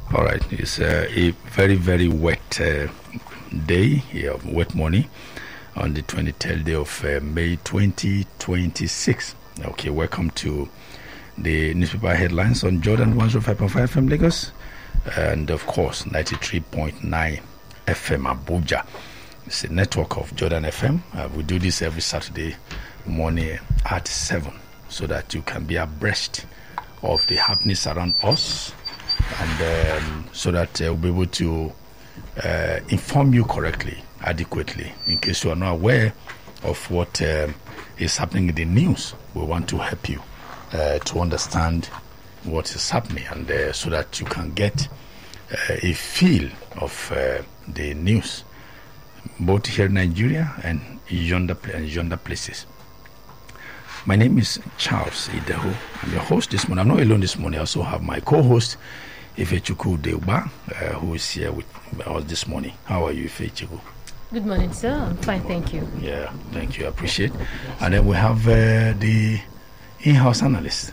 All right. It's a very, very wet day, wet morning on the 23rd day of May 2026. Okay, welcome to the newspaper headlines on Jordan 105.5 FM Lagos and, of course, 93.9 FM Abuja. It's a network of Jordan FM. We do this every Saturday morning at 7 so that you can be abreast of the happenings around us and so that we'll be able to inform you correctly, adequately. In case you are not aware of what is happening in the news, we want to help you to understand what is happening and so that you can get a feel of the news, both here in Nigeria and yonder places. My name is Charles Ideho. I'm your host this morning. I'm not alone this morning. I also have my co-host, Ifechukwu Deuba, who is here with us this morning. How are you, Ifechukwu? Good morning, sir. I'm fine, thank you. Yeah, thank you. I appreciate it. And then we have the in-house analyst.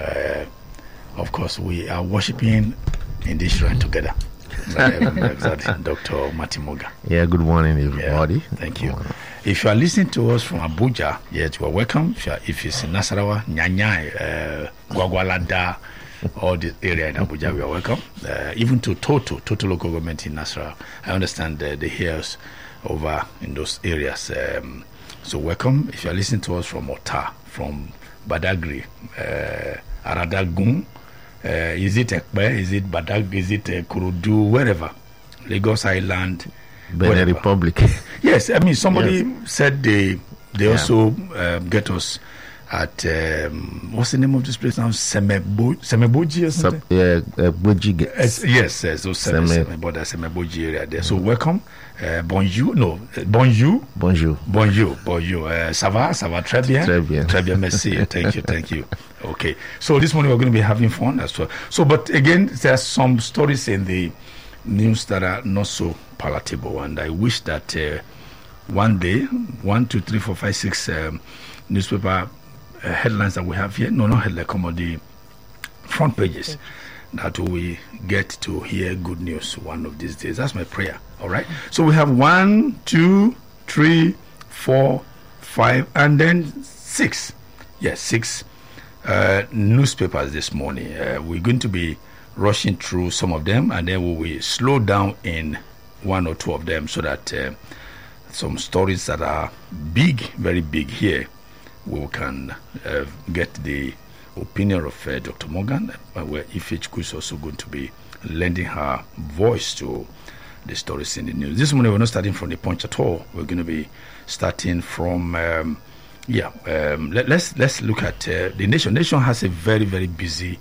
Of course, we are worshiping in this shrine together. Exactly, Dr. Matimoga. Yeah, good morning, everybody. Yeah, thank you. If you are listening to us from Abuja, yes, you are welcome. If it's in Nasarawa, Nyanyai, Gwagwalada, all the area in Abuja, we are welcome. Even to Total local government in Nasarawa. I understand the hills over in those areas. So welcome. If you are listening to us from Ota, from Badagry, Aradagun, is it Ekpe, is it Badag, is it Kurudu, wherever, Lagos Island, Benin Republic. Yes, I mean somebody said they also get us at what's the name of this place now? Semeboji or something? Boji. Yes, so Semeboji area there. So welcome. Bonjour. Bonjour. Ça va, très bien. Très bien, merci. Thank you. Okay. So this morning we're going to be having fun as well. So, but again, there are some stories in the news that are not so palatable, and I wish that one day, 1, 2, 3, 4, 5, 6 newspaper headlines that we have here, not headline, come on the front pages, that we get to hear good news one of these days. That's my prayer. All right. So we have 1, 2, 3, 4, 5, and then 6. Yes, 6 newspapers this morning. We're going to be rushing through some of them, and then we will slow down in 1 or 2 of them so that some stories that are big, very big here, we can get the opinion of Dr. Morgan, where Ifechukwu is also going to be lending her voice to the stories in the news. This morning we're not starting from the Punch at all. We're going to be starting from let's look at the Nation. Nation has a very, very busy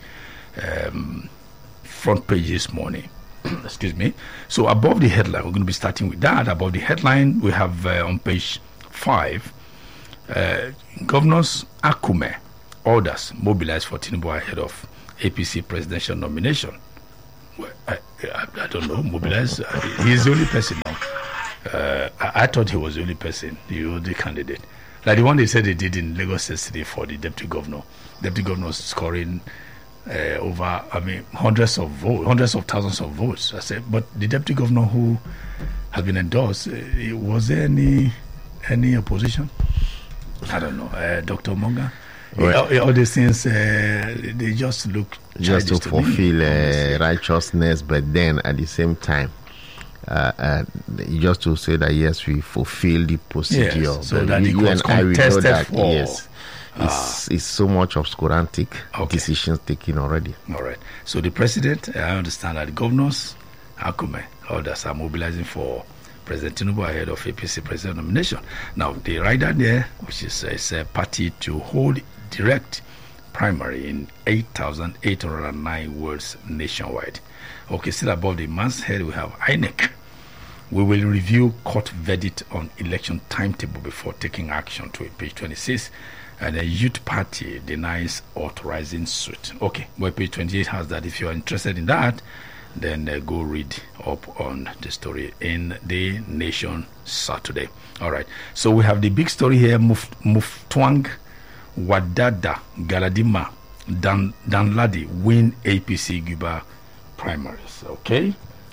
front page this morning. Excuse me. So above the headline, we're going to be starting with that. Above the headline, we have on page 5, Governors Akume orders mobilized for Tinubu ahead of APC presidential nomination. Well, I don't know, mobilized. He's the only person now. I thought he was the only person, the only candidate. Like the one they said they did in Lagos City for the deputy governor. Deputy governor scoring over, hundreds of thousands of votes. I said, but the deputy governor who has been endorsed, was there any opposition? I don't know. Dr. Monga? Well, all these things, they just look just to fulfill righteousness, but then at the same time, just to say that yes, we fulfill the procedure. Yes, so that you and I will know that for. Yes. It's so much obscurantic decisions taken already. All right. So the president, I understand that the governors, Akume, others are mobilizing for President Tinubu ahead of APC president nomination. Now, the rider there, which is a party to hold direct primary in 8,809 wards nationwide. Okay, still above the man's head, we have INEC. We will review court verdict on election timetable before taking action to page 26. And the youth party denies authorizing suit. Okay, well, page 28 has that. If you are interested in that, then go read up on the story in the Nation Saturday. All right, so we have the big story here. Muftwang Wadada Galadima Danladi win APC primaries. Okay.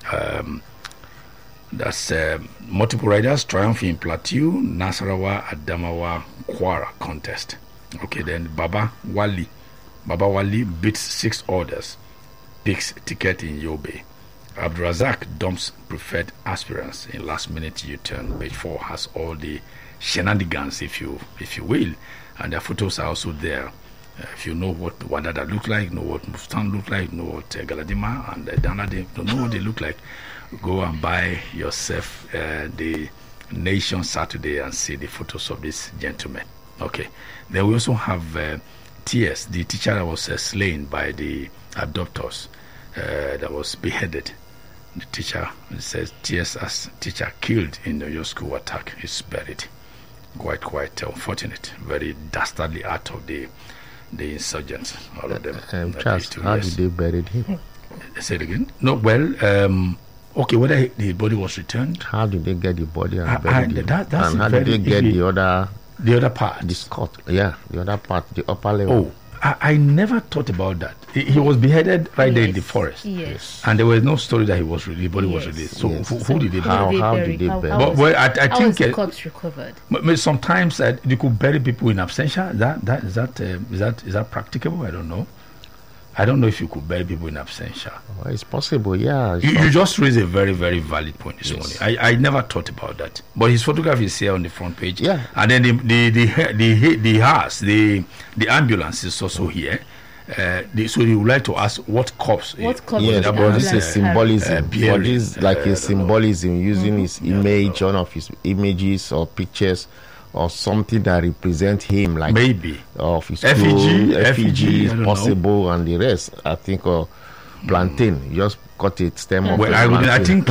That's multiple riders triumphing in Plateau, Nasarawa, Adamawa, Kwara contest. Okay, then Baba Wali beats 6 orders, picks ticket in Yobe. Abdurazak dumps preferred aspirants in last-minute U-turn. Page 4 has all the shenanigans, if you will, and their photos are also there. If you know what Wadada look like, know what Muftan look like, know what Galadima and Danade don't know what they look like, go and buy yourself the Nation Saturday and see the photos of these gentlemen. Okay. Then we also have T.S., the teacher that was slain by the abductors, that was beheaded. The teacher, it says T.S. as teacher killed in your school attack is buried. Quite unfortunate. Very dastardly act of the insurgents, all of them. Charles, how did they bury him? Say it again? No, well, okay, whether the body was returned. How did they get the body and bury him? And how did they get the other part? The skirt, the other part, the upper level. Oh, I never thought about that. He was beheaded right there in the forest. Yes. And there was no story that the body was released. So who did they bury? How did they bury? I think how was the corpse recovered? Sometimes you could bury people in absentia. Is that practicable? I don't know. I don't know if you could bury people in absentia. Well, it's possible, yeah. You just raised a very, very valid point this morning. I never thought about that. But his photograph is here on the front page. Yeah. And then the hearse, the ambulance is also here. So you would like to ask what corpse? What corpse? Yes, but this is symbolism. But this is like a symbolism using his image, one of his images or pictures, or something that represents him, like maybe of his effigy is possible, and the rest. I think plantain. You just cut it stem of. Well, I think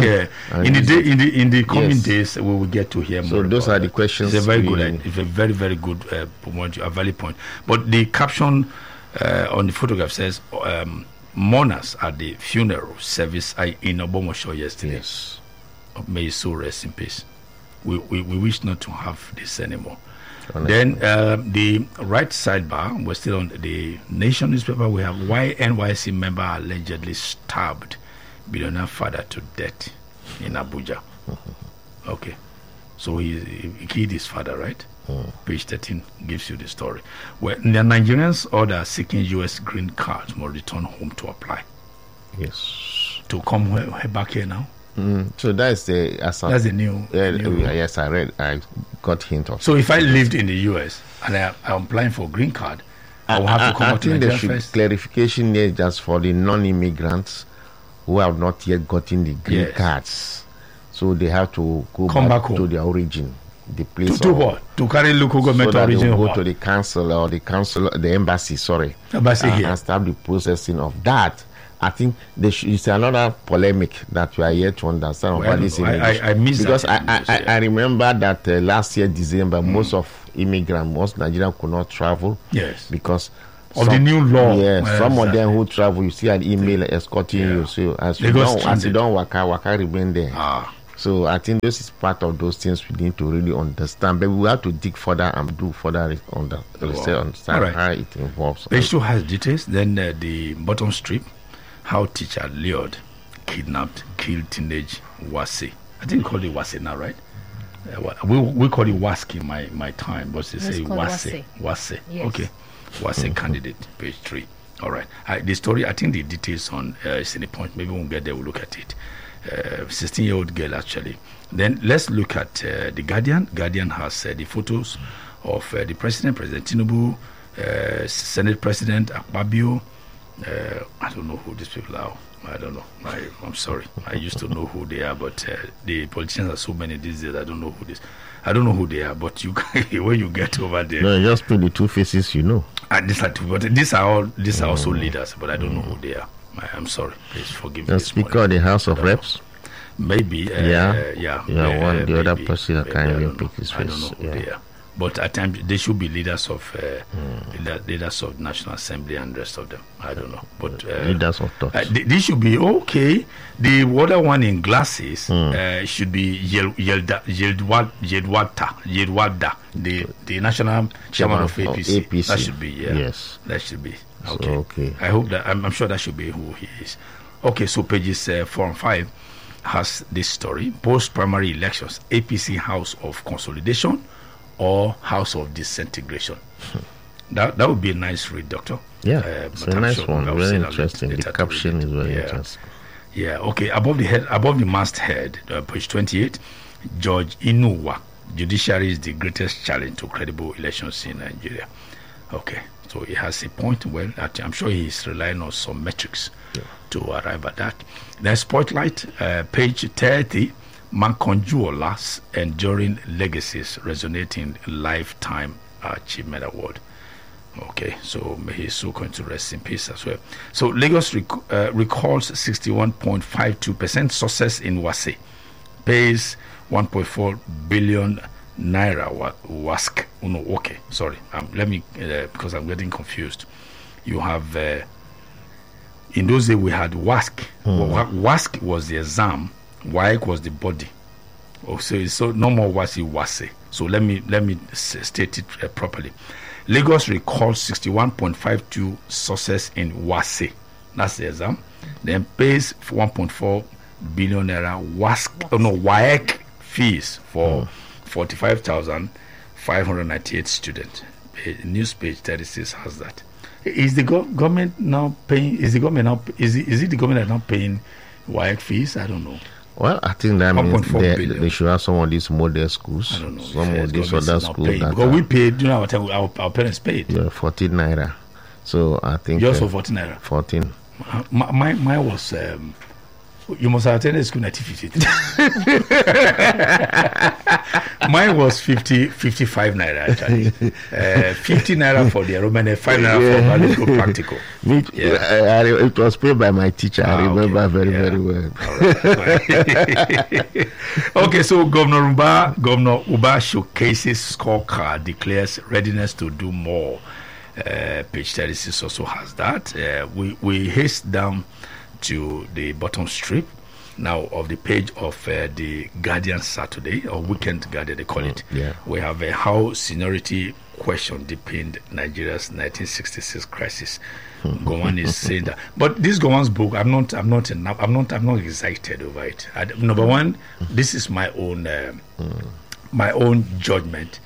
in the coming days we will get to hear more. So those are the questions. It's a very good. It's a very, very good point, a valid point. But the caption on the photograph says mourners at the funeral service in Obomosho yesterday. Yes. May his soul rest in peace. We wish not to have this anymore. Honestly. Then the right sidebar, we're still on the Nation newspaper. We have why NYC member allegedly stabbed billionaire father to death in Abuja. Okay, so he killed his father, right? Page 13 gives you the story. Well, the Nigerians order seeking U.S. green cards must return home to apply. Yes. To come back here now. So that's the new. Yes, I got hint of. So if I lived in the US and I'm applying for a green card, I will have to come back to Nigeria first. I think there should clarification here just for the non-immigrants who have not yet gotten the green cards. So they have to come back to their origin, the place. To what? To carry local government so origin. Go to the council or the embassy. Sorry, embassy here, and start the processing of that. I think it's another polemic that we are yet to understand about this image. I miss because that. I remember that last year December, most Nigerians could not travel. Yes. Because of the new law. Yes. Some of them who travel, you see an email escorting you. So as you don't waka remain there. So I think this is part of those things we need to really understand. But we have to dig further and do further on the research, understand how it involves. Page 2 has details. Then the bottom strip. How teacher lured, kidnapped, killed teenage Wase. I think we call it Wase now, right? We call it Waski my time, but they say Wase. Wase. Yes. Okay. Wase candidate, page 3. All right. The story, I think the details on is in the point. Maybe we'll get there, we'll look at it. 16-year-old girl, actually. Then let's look at the Guardian. Guardian has the photos of the President Tinubu, Senate President Akpabio. I don't know who these people are. I don't know. I'm sorry. I used to know who they are, but the politicians are so many these days. I don't know who they are. But when you get over there, no, just put the two faces, you know. These are also leaders, but I don't know who they are. I'm sorry. Please forgive me. The Speaker of the House of Reps. Maybe. The other person I can't even pick his face. I don't know who they are. But at times they should be leaders of leaders of National Assembly and the rest of them. I don't know, but leaders of thoughts. They should be okay. The other one in glasses should be Yelwada, the national chairman of APC. That should be yes. That should be okay. I hope that I'm sure that should be who he is. Okay, so pages 4 and 5 has this story. Post-primary elections, APC House of Consolidation or House of Disintegration. That would be a nice read, Doctor. Yeah, it's a nice one. Very interesting. The caption is very interesting. Yeah, okay. Above the masthead, page 28, George Inuwa, judiciary is the greatest challenge to credible elections in Nigeria. Okay, so he has a point. Well, I'm sure he's relying on some metrics to arrive at that. Then Spotlight, page 30, Mankonjuola's enduring legacies resonating lifetime achievement award. Okay, so may his soul going to rest in peace as well. So Lagos recalls 61.52% success in WASE, pays 1.4 billion naira WASC. Oh, no, okay, sorry. Let me, because I'm getting confused. You have, in those days we had WASC. WASC was the exam, WAEC was the body. Oh, so no more WASE. So let me state it properly. Lagos recalls 61.52 success in WASE. That's the exam. Then pays 1.4 billion naira WAEC fees for 45,598 students. News page 36 has that. Is the government now paying? Is it the government that now paying WAEC fees? I don't know. Well, I think that means they should have some of these model schools. I don't know. Some of these other schools. Because we paid, our parents paid. Yeah, 14 naira. So I think. Yours was 14 naira? 14. Mine was. You must have attended school in 1950. Mine was 55 naira actually. 50 naira for the enrollment and 5 naira for biological practical. It was paid by my teacher. I remember very well. Okay, so Governor Uba showcases scorecard, declares readiness to do more. Page 36 also has that. We haste down to the bottom strip now of the page of the Guardian Saturday, or Weekend Guardian they call it. We have how seniority question deepened Nigeria's 1966 crisis. Gowon is saying that, but this Gowon's book, I'm not excited over it. Number one, this is my own judgment.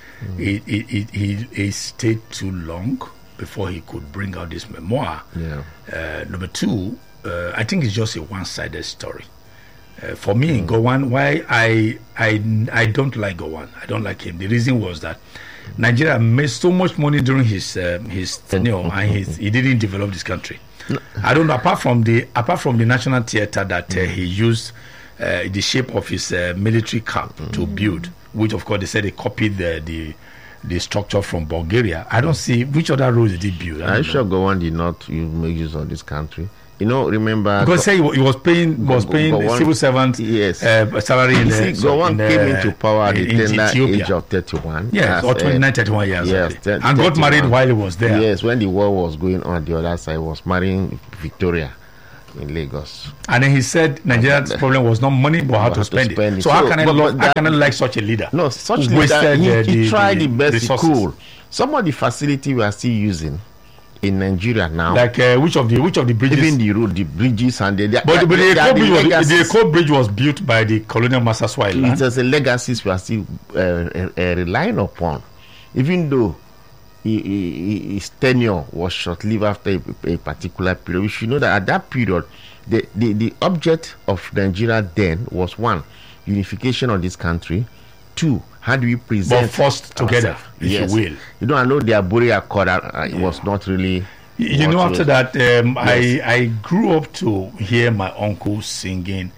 He stayed too long before he could bring out this memoir. Number two, I think it's just a one-sided story. For me, Gowon, why I don't like Gowon. I don't like him. The reason was that Nigeria made so much money during his tenure, and he didn't develop this country. I don't know. Apart from the national theater that he used, the shape of his military cap to build, which of course they said they copied the structure from Bulgaria. I don't see which other roads did he build. I'm sure Gowon did not make use of this country. Remember, because say he was paying civil servants salary. Gowon came into power at the tender age of 31. Yes, or 29, 31 years. Yes, and got married while he was there. Yes, when the war was going on the other side, he was marrying Victoria in Lagos. And then he said Nigeria's problem was not money, but how to spend it. So how can I like such a leader? No, such leader. He tried the best he could. Some of the facility we are still using in Nigeria now, like which of the bridges? Even the road, the bridges, and the Eko bridge was built by the colonial masters. It is a legacy we are still relying upon, even though his tenure was short-lived after a particular period. We should know that at that period, the object of Nigeria then was one, unification of this country. Two, how do we present? But first together, if you will. I know the Aburi Accord was not really. After that, I grew up to hear my uncle singing,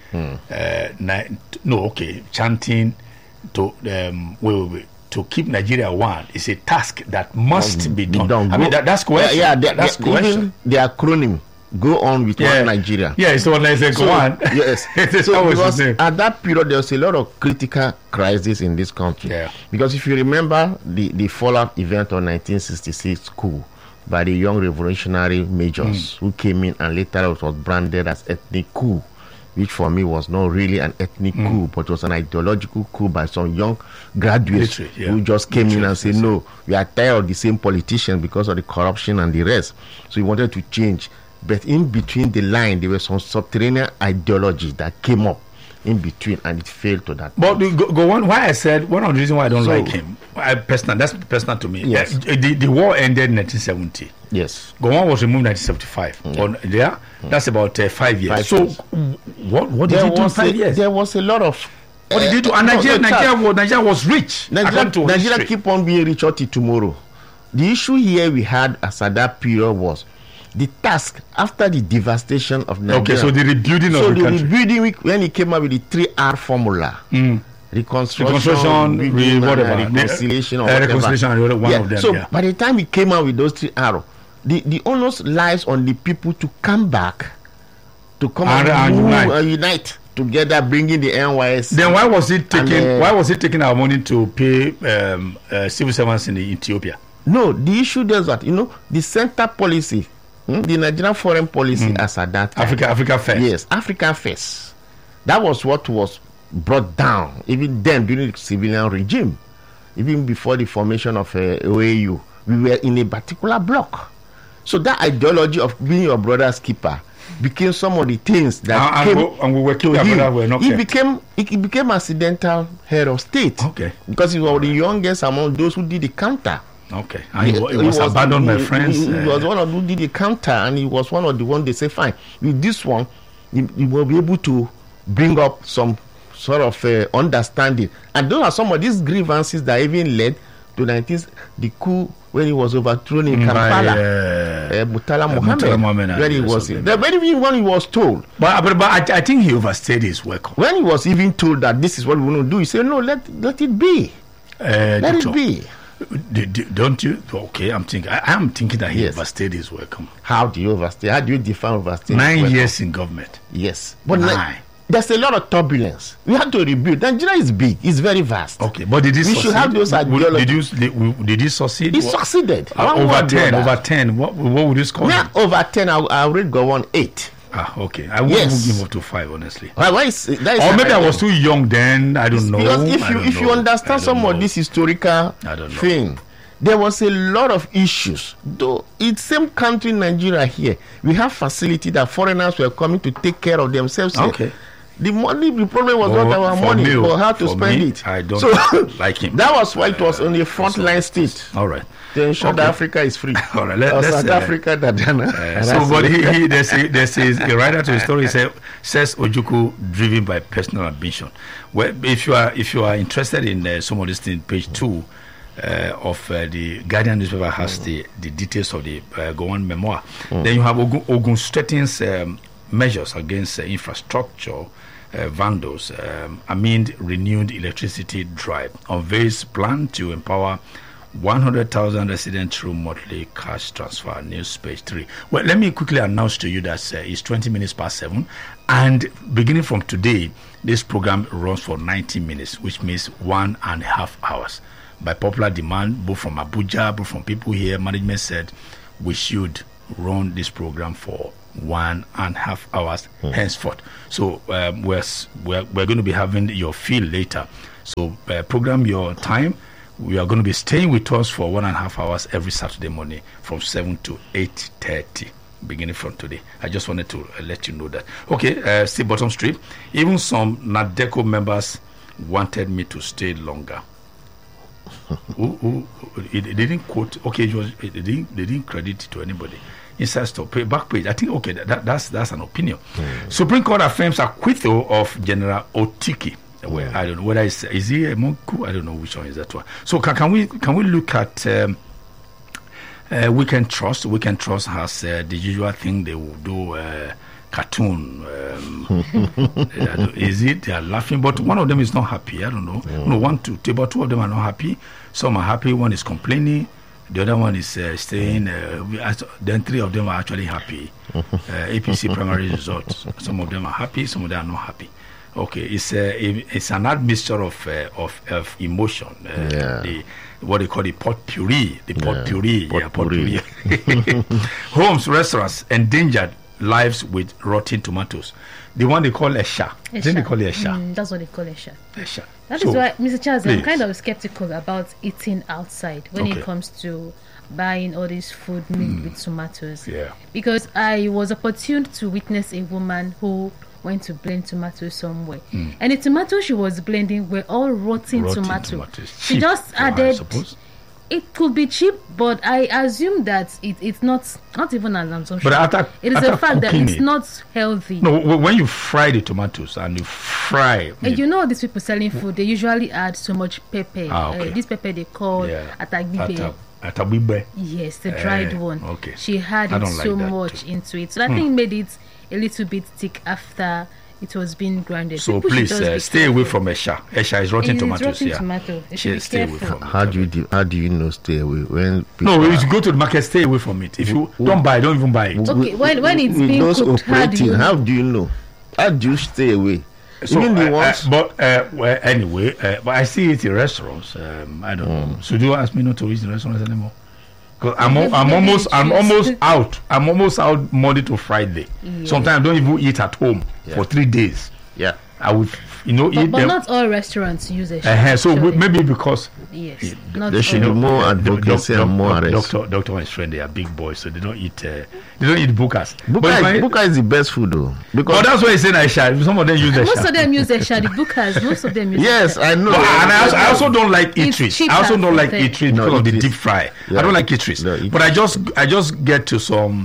chanting to to keep Nigeria one. It's a task that must be done. I mean, that's question. That's question. Even the acronym. Go on with one Nigeria. Yeah, it's the one that said go on. Yes. So because at that period there was a lot of critical crisis in this country. Because if you remember the fallout event of 1966 coup by the young revolutionary majors who came in, and later it was branded as ethnic coup, which for me was not really an ethnic coup, but was an ideological coup by some young graduates who just came in and said, no, we are tired of the same politicians because of the corruption and the rest. So we wanted to change. But in between the line, there was some subterranean ideology that came up in between, and it failed to that. But go on. Why I said one of the reasons why I don't like him, that's personal to me. Yes. The war ended in 1970. Yes. Gowon was removed in 1975. That's about 5 years. So what did he do in 5 years? There was a lot of. What did he do? And Nigeria was rich. Nigeria keep on being rich until tomorrow. The issue here we had as at that period was the task after the devastation of Nigeria. Okay, so the rebuilding of the country. So the rebuilding, when he came up with the 3R formula, reconstruction, reconciliation, or whatever. So by the time he came out with those 3R, the onus lies on the people to come back, to come and unite together, bringing the NYS. Then why was it taking? Why was it taking our money to pay civil servants in Ethiopia? No, the issue is that the center policy. The Nigerian foreign policy as at that time. Africa first. Yes, Africa first. That was what was brought down even then during the civilian regime. Even before the formation of OAU, we were in a particular block. So that ideology of being your brother's keeper became some of the things that and we were keeping our brother. We're not. He became accidental head of state. Okay. Because he was the youngest among those who did the counter. Okay, and he was abandoned by friends. He was one of who did the counter, and he was one of the ones they say, fine, with this one, he will be able to bring up some sort of understanding. And those are some of these grievances that even led to the coup when he was overthrown in Kampala. Murtala Mohammed, when he was when he was told. But I think he overstayed his welcome. When he was even told that this is what we want to do, he said, no, let it be. Let it be. Don't you? Okay, I'm thinking that he overstayed his welcome. How do you overstay? How do you define overstay? 9 years in government. Yes, but there's a lot of turbulence. We had to rebuild. Nigeria is big. It's very vast. Okay, but did he succeed? We should have those ideologies. Did he succeed? He succeeded. Over 10. What would you score? Yeah, over 10. I'll rate Gowon 8. Okay. I wouldn't give him up to 5, honestly. Or maybe I was too young then. I don't know. Because if you understand some of this historical thing, there was a lot of issues. Though it's same country, Nigeria here, we have facility that foreigners were coming to take care of themselves. Okay. The problem was not our money or how to spend it. I don't like him. That was why it was on the front line state. All right. To ensure that Africa is free. All right. Let's South Africa, there's a writer to the story says Ojukwu driven by personal ambition. Well, if you are interested in some of these things, page 2 of the Guardian newspaper has the details of the Gowon memoir. Then you have Ogun Straightens measures against infrastructure vandals amid renewed electricity drive. Unveils plan to empower 100,000 residents through monthly cash transfer. News page 3. Well, let me quickly announce to you that it's 20 minutes past 7, and beginning from today, this program runs for 90 minutes, which means 1.5 hours. By popular demand, both from Abuja, both from people here, management said we should run this program for 1.5 hours henceforth. So we're going to be having your feel later. So program your time. We are going to be staying with us for 1.5 hours every Saturday morning from 7 to 8:30, beginning from today. I just wanted to let you know that. Okay, still bottom strip. Even some NADECO members wanted me to stay longer. They didn't quote. Okay, they didn't credit it to anybody. Inside stop, back page. I think okay, that's an opinion. Supreme Court affirms acquittal of General Otiki. Well, I don't know whether is he a Monku? I don't know which one is that one. So can we look at Weekend Trust? Weekend Trust has the usual thing they will do. Cartoon. Is it they are laughing? But one of them is not happy. I don't know. No, 1, 2, 3, but 2 of them are not happy. Some are happy. One is complaining. The other one is staying. Then 3 of them are actually happy. APC primary results. Some of them are happy. Some of them are not happy. Okay, it's an admixture of emotion. What they call the potpourri. Potpourri. Homes, restaurants endangered lives with rotten tomatoes. The one they call Esha. Then they call it Esha. That's what they call Esha. Esha. That is why, Mr. Charles, I'm kind of skeptical about eating outside when it comes to buying all this food made with tomatoes. Yeah. Because I was opportune to witness a woman who went to blend tomatoes somewhere. And the tomatoes she was blending were all rotten tomatoes. She just added... It could be cheap, but I assume that it's not even an assumption. But it is a fact that it's not healthy. No, when you fry the tomatoes and you fry... you know these people selling food, they usually add so much pepper. This pepper they call atabibe. Atabibe. Yes, the dried one. Okay. She had it so much into it. So I think made it a little bit thick after it was being grinded. So please stay away from Esha. Esha is rotten tomatoes. Stay away from How do you know stay away? When you go to the market, stay away from it. If you don't even buy it. Okay, when it's being cooked, how do you know? How do you stay away? So, anyway, but I see it in restaurants. I don't know. So do you ask me not to eat in restaurants anymore? Because I'm almost out. I'm almost out Monday to Friday. Yeah. Sometimes I don't even eat at home for 3 days. Yeah, I would, eat them. But not all restaurants use a so maybe because there should be more advocacy and more arrest. Doctor and his friend, they are big boys, so they don't eat. Bukas. Buka is the best food though. Because that's why I say Esha. Some of them use Esha. Most of them use Esha. The Bukas, most of them use. Yes, I know. And I also don't like eateries. I also don't like eateries because of the deep fry. I don't like eateries. But I just get to some.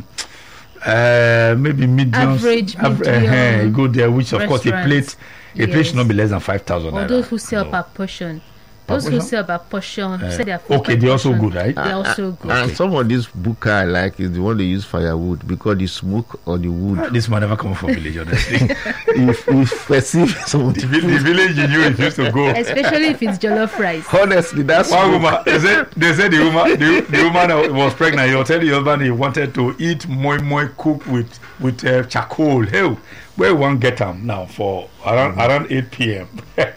Maybe medium, average you go there, which of course a plate should not be less than 5,000 naira. Or those who sell per portion. Who sell by portion, say they are they're also good, right? They're also good. And some of this buka I like is the one they use firewood because the smoke or the wood. This man never come from village, honestly. if perceive some the village you knew it used to go. Especially if it's jollof rice. Honestly, that's one woman. They said the woman that was pregnant. He was telling the husband he wanted to eat moi cooked with charcoal. Hey, where one get them now for around 8 p.m.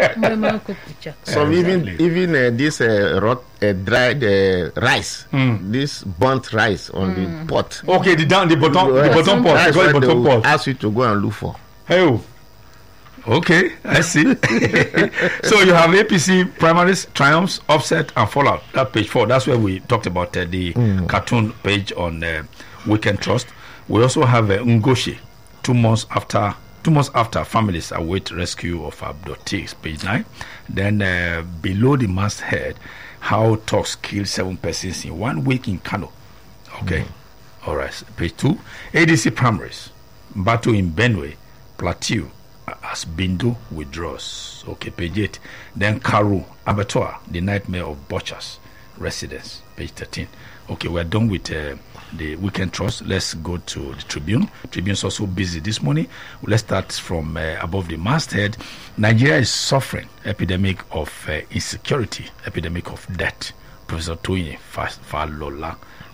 So even this dried rice, this burnt rice on the pot. Okay, the bottom pot. That's what they will ask you to go and look for. Hey, okay, I see. So you have APC primaries, triumphs, offset, and fallout. That page 4. That's where we talked about the cartoon page on Weekend Trust. We also have Ngoshi. 2 months after families await rescue of abductees, page 9. Then below the masthead, how talks killed 7 persons in 1 week in Kano. Okay, all right. Page 2, ADC primaries, battle in Benue, Plateau, as Bindo withdraws. Okay, page 8. Then Karu, abattoir, the nightmare of butchers, residents, page 13. Okay, we're done with the Weekend Trust. Let's go to the Tribune. Tribune's also busy this morning. Let's start from above the masthead. Nigeria is suffering epidemic of insecurity, epidemic of debt. Professor Toyin Falola,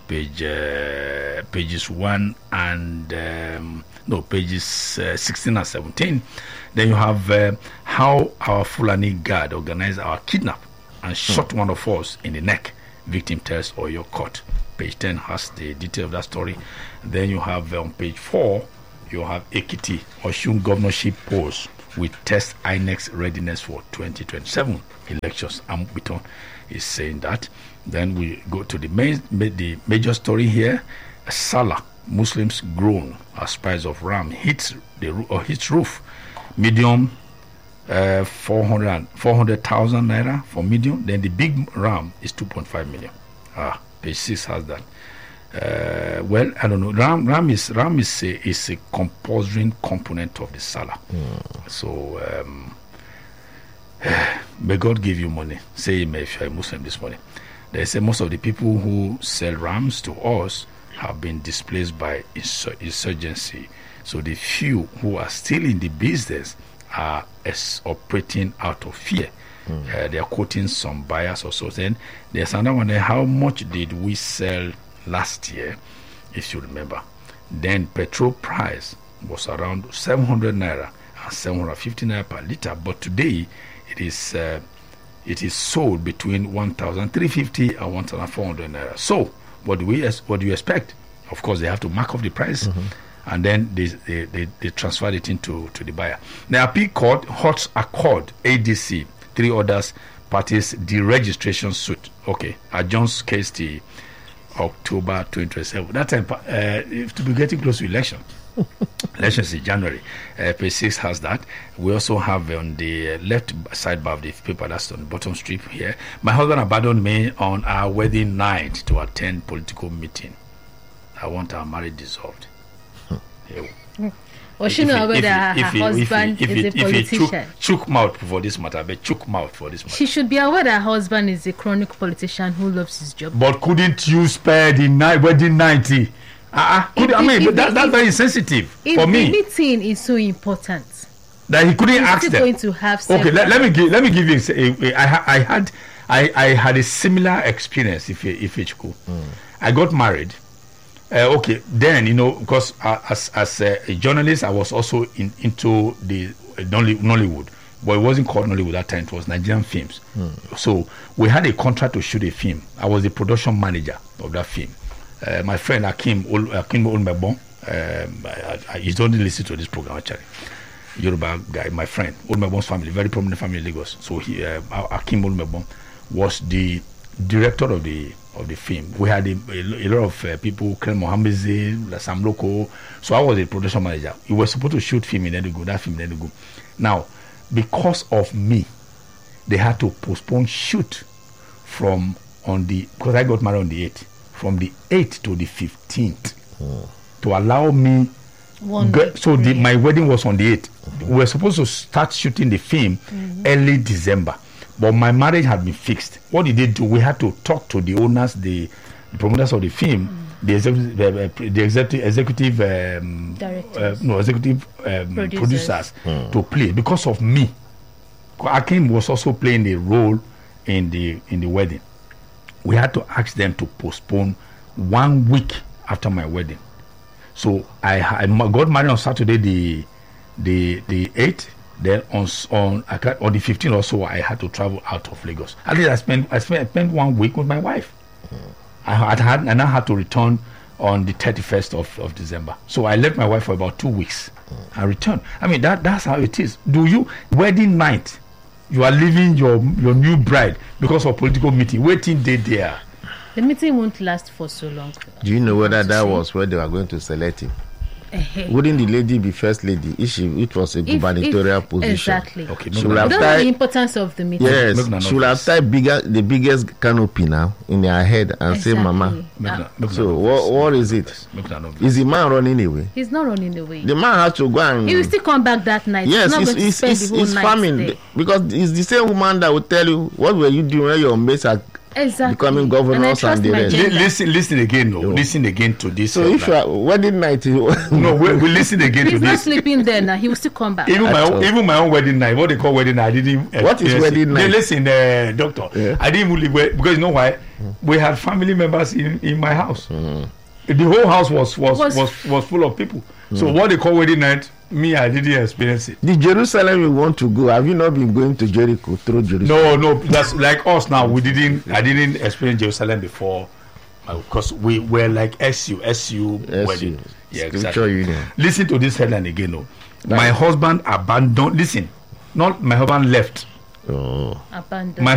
pages 1 and pages 16 and 17. Then you have how our Fulani Guard organized our kidnap and shot one of us in the neck. Victim tells Oyo Court. Page 10 has the detail of that story. Then you have on page 4, you have Ekiti Osun governorship polls with test INEC's readiness for 2027 elections. Ambiton is saying that. Then we go to the major story here. Salah, Muslims groan as price of ram hits roof. Medium 400,000 naira for medium. Then the big ram is 2.5 million. Page 6 has that. Well, I don't know. Ram is a compulsory component of the salah. So may God give you money. Say if you're a Muslim this morning. They say most of the people who sell rams to us have been displaced by insurgency. So the few who are still in the business are operating out of fear. They are quoting some buyers or so. Then there's another one there. How much did we sell last year, if you remember? Then petrol price was around 700 naira and 750 naira per liter. But today it is sold between 1,350 and 1,400 naira. So what do you expect? Of course, they have to mark up the price. and then they transferred it into the buyer. The appeal court, Hot Accord, ADC, 3 others parties deregistration suit. Okay, adjourns case to October 2027. That time, to be getting close to election. Elections in January. Page 6 has that. We also have on the left side bar of the paper, that's on the bottom strip here. My husband abandoned me on our wedding night to attend political meeting. I want our marriage dissolved. Or she know whether her husband is a politician. Chook mouth for this matter. But chook mouth for this matter. She should be aware that her husband is a chronic politician who loves his job. But couldn't you spare the wedding night? That's very sensitive for me. If the meeting is so important that he couldn't ask them. Going to have okay, let me give you. I had a similar experience. If it's cool, I got married. Okay, then because as a journalist, I was also into the Nollywood, but it wasn't called Nollywood that time. It was Nigerian films. So we had a contract to shoot a film. I was the production manager of that film. My friend Akim Olmebon, he doesn't listen to this program actually. Yoruba guy, my friend, Olmebon's family, very prominent family in Lagos. So Akim Olmebon was the director of the film. We had a lot of people, Ken Mohammed, Sam Loco. So I was a production manager. We were supposed to shoot film in Enugu, that film in Enugu. Now, because of me, they had to postpone shoot because I got married on the 8th. From the 8th to the 15th to allow me my wedding was on the 8th. We were supposed to start shooting the film early December, but my marriage had been fixed. What did they do? We had to talk to the owners, the promoters of the film, the executive producers to play because of me. Akim was also playing a role in the wedding. We had to ask them to postpone 1 week after my wedding. So I got married on Saturday, the 8th. Then on the 15th or so, I had to travel out of Lagos. At least I spent 1 week with my wife. I now had to return on the 31st of December. So I left my wife for about 2 weeks. I returned. I mean that's how it is. Wedding night? You are leaving your new bride because of political meeting. Waiting day there. The meeting won't last for so long. Do you know whether that was where they were going to select him? Wouldn't the lady be first lady? It was a gubernatorial position. Exactly. Okay. We don't know the importance of the meeting. Yes. She will have tied the biggest canopy now in her head and say, "Mama." So what is it? Is the man running away? He's not running away. The man has to go and. He will still come back that night. Yes, it's farming because it's the same woman that will tell you what were you doing when your mates are. Exactly. Becoming governors and the rest. Listen again, listen again to this. So if you are wedding night, we listen again to this. He's not sleeping there now. He will still come back. Even my own wedding night, what they call wedding night, I didn't. What is wedding night? Listen, doctor. Yeah. I didn't really because you know why? We had family members in my house. The whole house was full of people. So what they call wedding night, I didn't experience it. The Jerusalem you want to go, have you not been going to Jericho through Jerusalem? No, that's like us now. I didn't experience Jerusalem before because we were like SU wedding. Yeah, exactly. Listen to this headline again. My husband abandoned. Listen, not my husband left. Abandoned.